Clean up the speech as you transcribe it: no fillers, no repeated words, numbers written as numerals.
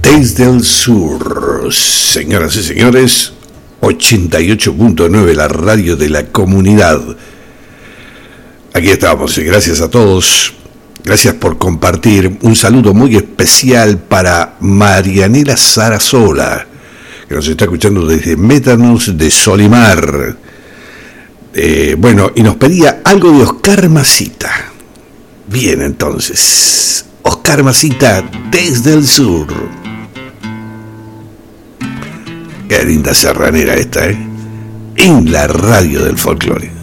Desde el sur, señoras y señores, 88.9, la radio de la comunidad. Aquí estamos y gracias a todos, gracias por compartir. Un saludo muy especial para Marianela Sarasola, que nos está escuchando desde Métanos de Solimar. Bueno, y nos pedía algo de Oscar Masita. Bien, entonces, Oscar Masita desde el sur. Qué linda serranera esta, en la radio del folclore.